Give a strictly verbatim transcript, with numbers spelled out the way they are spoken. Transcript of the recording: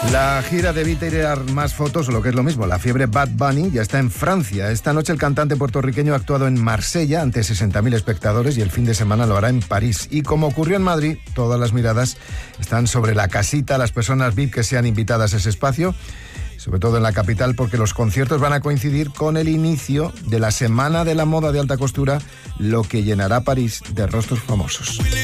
La gira de Evita tirar más fotos, o lo que es lo mismo, la fiebre Bad Bunny, ya está en Francia. Esta noche el cantante puertorriqueño ha actuado en Marsella ante sesenta mil espectadores y el fin de semana lo hará en París. Y como ocurrió en Madrid, todas las miradas están sobre la casita, las personas V I P que sean invitadas a ese espacio, sobre todo en la capital, porque los conciertos van a coincidir con el inicio de la Semana de la Moda de Alta Costura, lo que llenará París de rostros famosos.